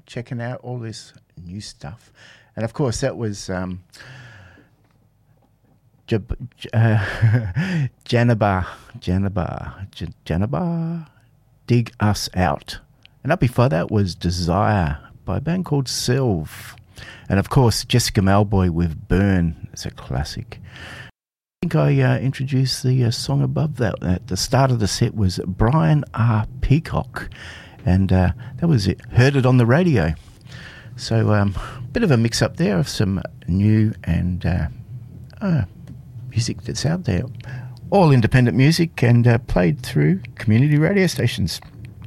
checking out all this new stuff. And of course, that was Janabar, Dig Us Out. And up before that was Desire by a band called Sylve. And of course, Jessica Malboy with Burn. It's a classic. I think I introduced the song above that. At the start of the set was Brian R. Peacock. And that was it. Heard it on the radio. So a bit of a mix-up there of some new and music that's out there. All independent music and played through community radio stations.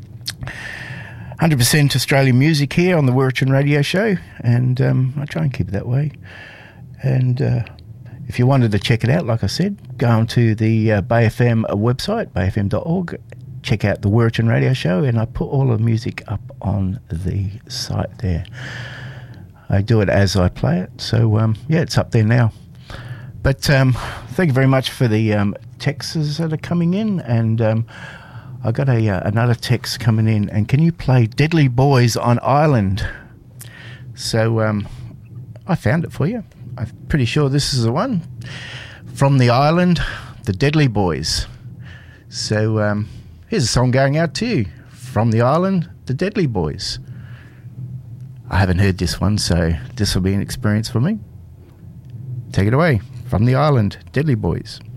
100% Australian music here on the Wiratjin Radio Show, and I try and keep it that way. And if you wanted to check it out, like I said, go on to the Bay FM website, bayfm.org, check out the Wiratjin Radio Show, and I put all the music up on the site there. I do it as I play it, so yeah, it's up there now. But thank you very much for the texts that are coming in, and I got another text coming in, and can you play Deadly Boys on Island? So I found it for you. I'm pretty sure this is the one. From the Island, the Deadly Boys. So here's a song going out to you. From the Island, the Deadly Boys. I haven't heard this one, so this will be an experience for me. Take it away. From the Island, Deadly Boys.